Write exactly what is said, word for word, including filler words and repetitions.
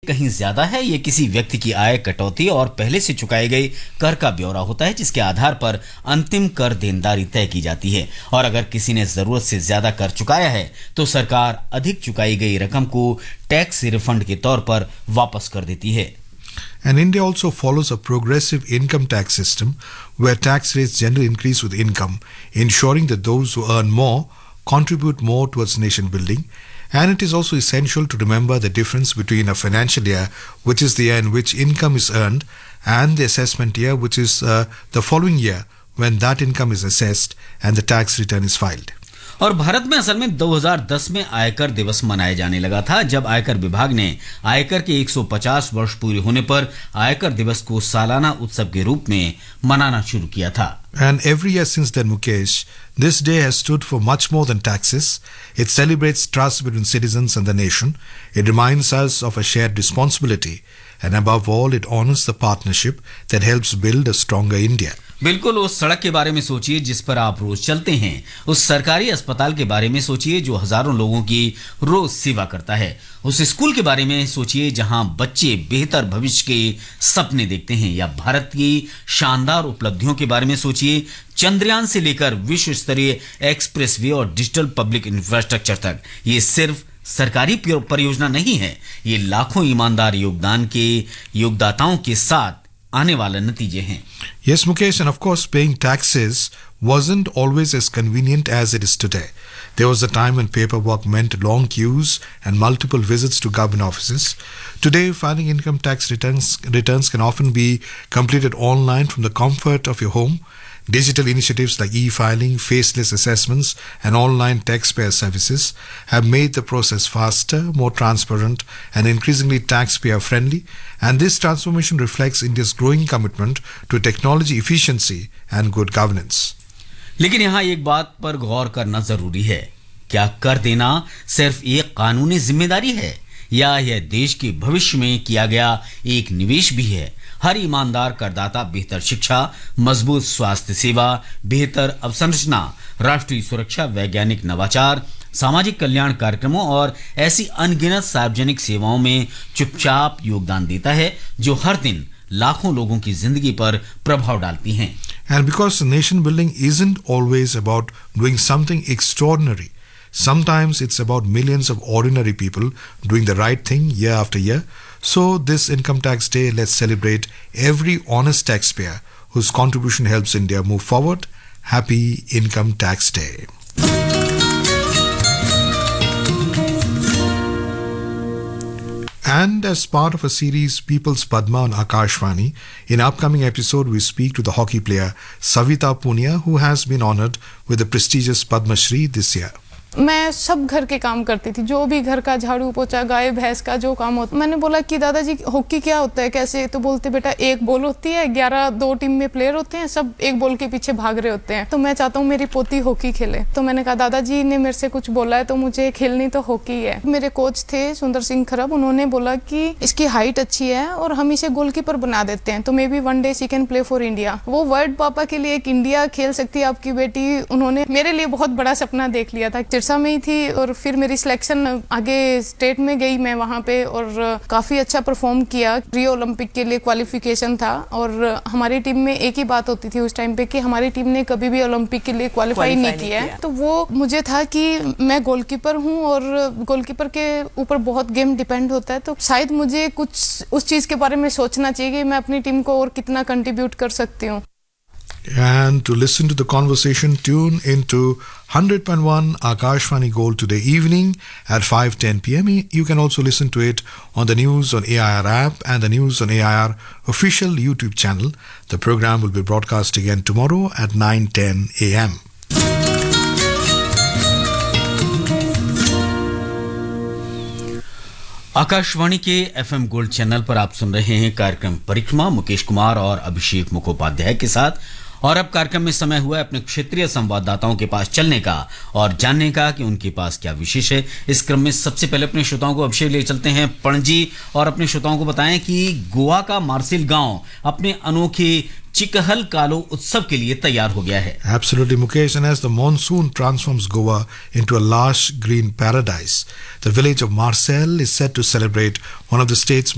कहीं ज्यादा है। ये किसी व्यक्ति की आय, कटौती और पहले से चुकाए गए कर का ब्यौरा होता है, जिसके आधार पर अंतिम कर देनदारी तय की जाती है। और अगर किसी ने जरूरत से ज्यादा कर चुकाया है तो सरकार अधिक चुकाई गई रकम को टैक्स रिफंड के तौर पर वापस कर देती है। And India also follows a progressive income tax system where tax rates generally increase with income, ensuring that those who earn more contribute more towards nation building. And it is also essential to remember the difference between a financial year, which is the year in which income is earned, and the assessment year, which is uh, the following year when that income is assessed and the tax return is filed. और भारत में असल में दो हज़ार दस में आयकर दिवस मनाया जाने लगा था, जब आयकर विभाग ने आयकर के एक सौ पचास वर्ष पूरे होने पर आयकर दिवस को सालाना उत्सव के रूप में मनाना शुरू किया था। And every year since then, Mukesh, this day has stood for much more than taxes. It celebrates trust between citizens and the nation. It reminds us of a shared responsibility. And above all, it honors the partnership that helps build a stronger India. बिल्कुल उस सड़क के बारे में सोचिए जिस पर आप रोज चलते हैं, उस सरकारी अस्पताल के बारे में सोचिए जो हजारों लोगों की रोज सेवा करता है, उस स्कूल के बारे में सोचिए जहां बच्चे बेहतर भविष्य के सपने देखते हैं, या भारत की शानदार उपलब्धियों के बारे में सोचिए, चंद्रयान से लेकर विश्व स्तरीय एक्सप्रेसवे और डिजिटल पब्लिक इंफ्रास्ट्रक्चर तक। ये सिर्फ सरकारी परियोजना नहीं है, ये लाखों ईमानदार योगदान के योगदाताओं के साथ आने वाले नतीजे हैं। Yes, Mukesh, and of course paying taxes wasn't always as convenient as it is today. There was a time when paperwork meant long queues and multiple visits to government offices. Today, filing income tax returns returns can often be completed online from the comfort of your home. Digital initiatives like e-filing, faceless assessments, and online taxpayer services have made the process faster, more transparent, and increasingly taxpayer-friendly. And this transformation reflects India's growing commitment to technology efficiency and good governance. लेकिन यहाँ एक बात पर गौर करना जरूरी है, क्या कर देना सिर्फ एक कानूनी जिम्मेदारी है, या यह देश के भविष्य में किया गया एक निवेश भी है? हर ईमानदार करदाता बेहतर शिक्षा, मजबूत स्वास्थ्य सेवा, बेहतर अवसंरचना, राष्ट्रीय सुरक्षा, वैज्ञानिक नवाचार, सामाजिक कल्याण कार्यक्रमों और ऐसी अनगिनत सार्वजनिक सेवाओं में चुपचाप योगदान देता है जो हर दिन लाखों लोगों की जिंदगी पर प्रभाव डालती हैं। And because nation building isn't always about doing something extraordinary. Sometimes it's about millions of ordinary people doing the right thing year after year. So this Income Tax Day, let's celebrate every honest taxpayer whose contribution helps India move forward. Happy Income Tax Day. And as part of a series, People's Padma on Akashvani, in upcoming episode we speak to the hockey player Savita Punia, who has been honoured with the prestigious Padma Shri this year. मैं सब घर के काम करती थी, जो भी घर का झाड़ू पोछा, गाय भैंस का जो काम होता। मैंने बोला कि दादाजी हॉकी क्या होता है, कैसे? तो बोलते बेटा एक बॉल होती है, ग्यारह दो टीम में प्लेयर होते हैं, सब एक बॉल के पीछे भाग रहे होते हैं, तो मैं चाहता हूँ मेरी पोती हॉकी खेले। तो मैंने कहा दादाजी ने मेरे से कुछ बोला है तो मुझे खेलनी तो हॉकी है। मेरे कोच थे सुंदर सिंह खरब, उन्होंने बोला कि इसकी हाइट अच्छी है और हम इसे गोलकीपर बना देते हैं, तो may be one day she can play for India. वो वर्ल्ड पापा के लिए एक इंडिया खेल सकती है आपकी बेटी, उन्होंने मेरे लिए बहुत बड़ा सपना देख लिया था। सिरसा में ही थी और फिर मेरी सिलेक्शन आगे स्टेट में गई मैं वहाँ पे, और काफी अच्छा परफॉर्म किया। रियो ओलंपिक के लिए क्वालिफिकेशन था और हमारी टीम में एक ही बात होती थी उस टाइम पे कि हमारी टीम ने कभी भी ओलंपिक के लिए क्वालिफाई नहीं किया है। तो वो मुझे था कि मैं गोलकीपर हूँ और गोलकीपर के ऊपर बहुत गेम डिपेंड होता है, तो शायद मुझे कुछ उस चीज के बारे में सोचना चाहिए कि मैं अपनी टीम को और कितना कंट्रीब्यूट कर सकती हूँ। And to listen to the conversation, tune into one hundred point one Akashvani Gold today evening at five ten p.m. You can also listen to it on the News on A I R app and the News on A I R official YouTube channel. The program will be broadcast again tomorrow at nine ten a.m. Akashvani के FM gold channel पर आप सुन रहे हैं कार्यक्रम परिक्रमा मुकेश कुमार और अभिषेक मुखोपाध्याय के साथ। और अब कार्यक्रम में समय हुआ है अपने क्षेत्रीय संवाददाताओं के पास चलने का और जानने का कि उनके पास क्या विशेष है। इस क्रम में सबसे पहले अपने श्रोताओं को अभिषेक ले चलते हैं पणजी और अपने श्रोताओं को बताएं कि गोवा का मार्सिल गांव अपने अनोखे चिकहल कालो उत्सव के लिए तैयार हो गया है। Absolutely, Mukesh, and as the monsoon transforms Goa into a lush green paradise, the village of Marseille is set to celebrate one of the state's